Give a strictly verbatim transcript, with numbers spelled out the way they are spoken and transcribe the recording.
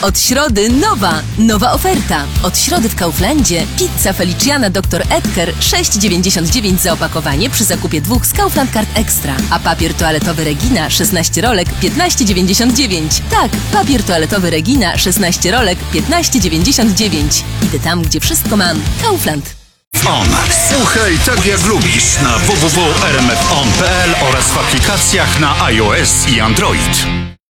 Od środy nowa, nowa oferta. Od środy w Kauflandzie pizza Feliciana doktor Edgar sześć dziewięćdziesiąt dziewięć za opakowanie przy zakupie dwóch z Kaufland Card Extra. A papier toaletowy Regina szesnaście rolek piętnaście dziewięćdziesiąt dziewięć. Tak, papier toaletowy Regina szesnaście rolek piętnaście dziewięćdziesiąt dziewięć. Idę tam, gdzie wszystko mam. Kaufland. On. Słuchaj tak jak lubisz na w w w kropka r m f on kropka p l oraz w aplikacjach na iOS i Android.